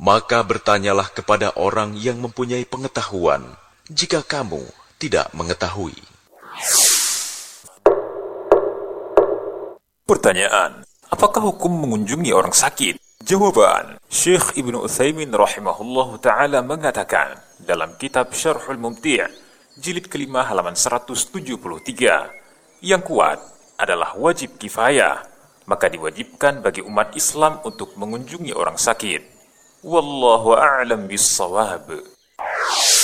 Maka bertanyalah kepada orang yang mempunyai pengetahuan, jika kamu tidak mengetahui. Pertanyaan, apakah hukum mengunjungi orang sakit? Jawaban, Syekh Ibnu Utsaimin rahimahullahu ta'ala mengatakan dalam kitab Syarhul Mumti' jilid kelima halaman 173, yang kuat adalah wajib kifayah, maka diwajibkan bagi umat Islam untuk mengunjungi orang sakit. Wallahu a'lam bissawab.